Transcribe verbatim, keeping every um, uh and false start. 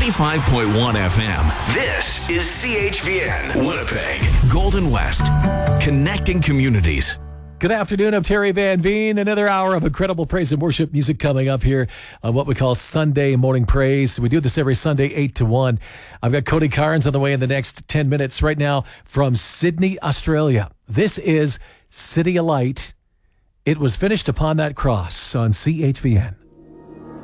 ninety-five point one F M. This is C H V N, Winnipeg, Golden West, connecting communities. Good afternoon. I'm Terry Van Veen. Another hour of incredible praise and worship music coming up here on what we call Sunday Morning Praise. We do this every Sunday, eight to one. I've got Cody Carnes on the way in the next ten minutes right now from Sydney, Australia. This is City of Light. It was finished upon that cross on C H V N.